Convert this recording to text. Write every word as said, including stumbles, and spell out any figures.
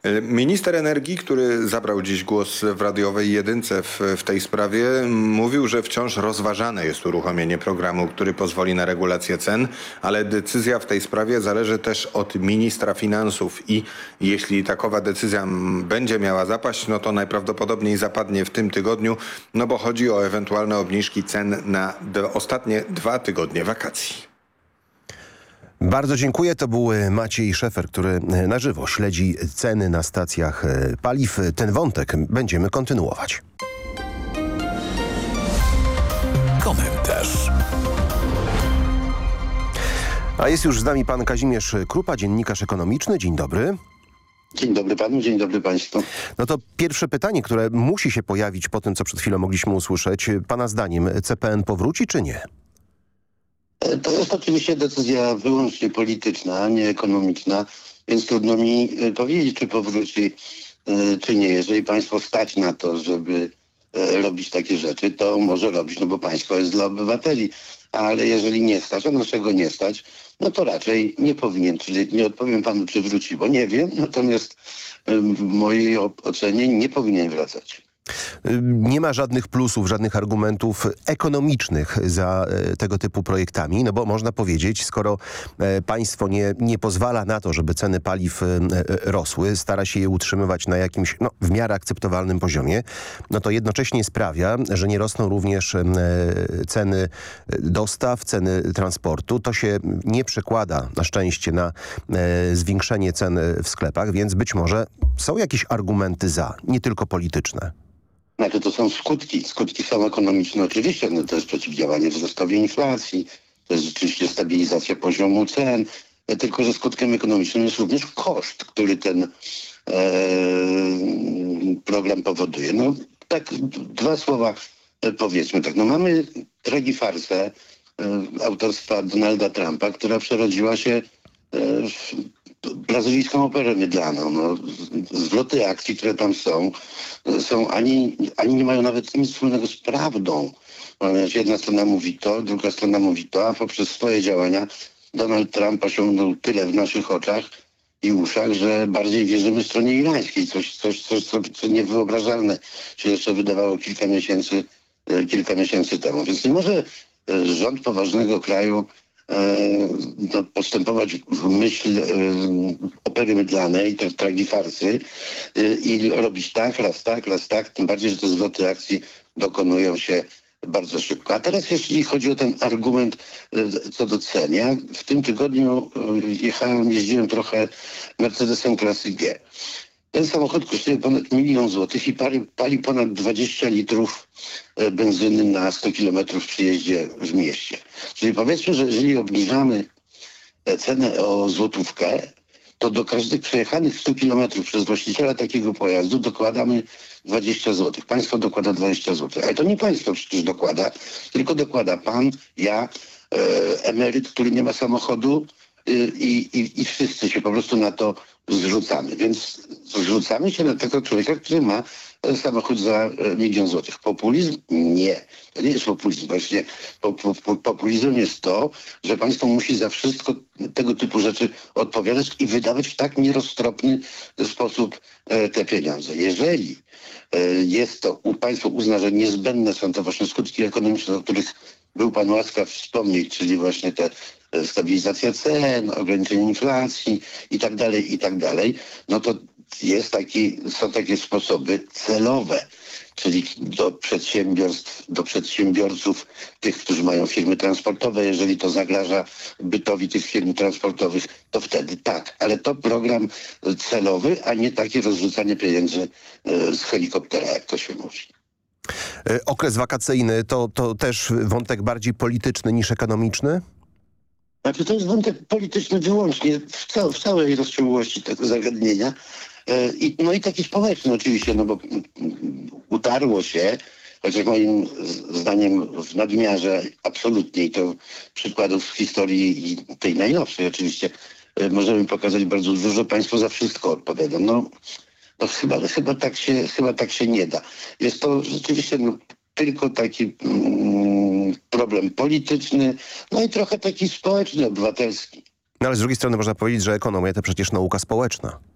Minister energii, który zabrał dziś głos w radiowej jedynce w, w tej sprawie, mówił, że wciąż rozważane jest uruchomienie programu, który pozwoli na regulację cen, ale decyzja w tej sprawie zależy też od ministra finansów i jeśli takowa decyzja będzie miała zapaść, no to najprawdopodobniej zapadnie w tym tygodniu, no bo chodzi o ewentualne obniżki cen na d- ostatnie dwa tygodnie wakacji. Bardzo dziękuję. To był Maciej Szefer, który na żywo śledzi ceny na stacjach paliw. Ten wątek będziemy kontynuować. Komentarz. A jest już z nami pan Kazimierz Krupa, dziennikarz ekonomiczny. Dzień dobry. Dzień dobry panu, dzień dobry państwu. No to pierwsze pytanie, które musi się pojawić po tym, co przed chwilą mogliśmy usłyszeć. Pana zdaniem C P N powróci czy nie? To jest oczywiście decyzja wyłącznie polityczna, a nie ekonomiczna, więc trudno mi powiedzieć, czy powróci, czy nie. Jeżeli państwo stać na to, żeby robić takie rzeczy, to może robić, no bo państwo jest dla obywateli. Ale jeżeli nie stać, a naszego nie stać, no to raczej nie powinien. Czyli nie odpowiem panu, czy wróci, bo nie wiem, natomiast w mojej ocenie nie powinien wracać. Nie ma żadnych plusów, żadnych argumentów ekonomicznych za tego typu projektami, no bo można powiedzieć, skoro państwo nie, nie pozwala na to, żeby ceny paliw rosły, stara się je utrzymywać na jakimś no, w miarę akceptowalnym poziomie, no to jednocześnie sprawia, że nie rosną również ceny dostaw, ceny transportu. To się nie przekłada na szczęście na zwiększenie cen w sklepach, więc być może są jakieś argumenty za, nie tylko polityczne. Znaczy to są skutki. Skutki są ekonomiczne oczywiście. No to jest przeciwdziałanie wzrostowi inflacji, to jest rzeczywiście stabilizacja poziomu cen, tylko że skutkiem ekonomicznym jest również koszt, który ten e, program powoduje. No tak dwa słowa powiedzmy tak. No mamy tragifarsę e, autorstwa Donalda Trumpa, która przerodziła się e, w brazylijską operę mydlaną. No, zwroty akcji, które tam są, są ani, ani nie mają nawet nic wspólnego z prawdą. Jedna strona mówi to, druga strona mówi to, a poprzez swoje działania Donald Trump osiągnął tyle w naszych oczach i uszach, że bardziej wierzymy stronie irańskiej. Coś, coś, coś co, co niewyobrażalne się jeszcze wydawało kilka miesięcy, kilka miesięcy temu. Więc nie może rząd poważnego kraju No, postępować w myśl y, opery mydlanej, tej tragifarsy y, i robić tak, raz tak, raz tak, tym bardziej, że te zwroty akcji dokonują się bardzo szybko. A teraz jeśli chodzi o ten argument y, co do cen, ja w tym tygodniu y, jechałem, jeździłem trochę Mercedesem klasy G. Ten samochód kosztuje ponad milion złotych i pali, pali ponad dwadzieścia litrów benzyny na sto kilometrów przy jeździe w mieście. Czyli powiedzmy, że jeżeli obniżamy cenę o złotówkę, to do każdych przejechanych stu kilometrów przez właściciela takiego pojazdu dokładamy dwadzieścia złotych. Państwo dokłada dwadzieścia złotych. Ale to nie państwo przecież dokłada, tylko dokłada pan, ja, e, emeryt, który nie ma samochodu, I, i, i wszyscy się po prostu na to zrzucamy. Więc zrzucamy się na tego człowieka, który ma samochód za milion złotych. Populizm? Nie. To nie jest populizm. Właśnie po, po, po, populizm jest to, że państwo musi za wszystko tego typu rzeczy odpowiadać i wydawać w tak nieroztropny sposób e, te pieniądze. Jeżeli e, jest to, u, państwo uzna, że niezbędne są to właśnie skutki ekonomiczne, o których był pan łaskaw wspomnieć, czyli właśnie te stabilizacja cen, ograniczenie inflacji i tak dalej, i tak dalej, no to jest taki, są takie sposoby celowe, czyli do przedsiębiorstw, do przedsiębiorców, tych, którzy mają firmy transportowe, jeżeli to zagraża bytowi tych firm transportowych, to wtedy tak. Ale to program celowy, a nie takie rozrzucanie pieniędzy z helikoptera, jak to się mówi. Okres wakacyjny to, to też wątek bardziej polityczny niż ekonomiczny? Znaczy to jest wątek polityczny wyłącznie w, ca w całej rozciągłości tego zagadnienia. E, i, no i taki społeczny oczywiście, no bo utarło się, chociaż moim zdaniem w nadmiarze absolutnie, i to przykładów w historii i tej najnowszej oczywiście e, możemy pokazać bardzo dużo, państwo za wszystko odpowiada. No, no chyba, chyba, tak się, chyba tak się nie da. Jest to rzeczywiście no, tylko taki mm, problem polityczny, no i trochę taki społeczny, obywatelski. No ale z drugiej strony można powiedzieć, że ekonomia to przecież nauka społeczna.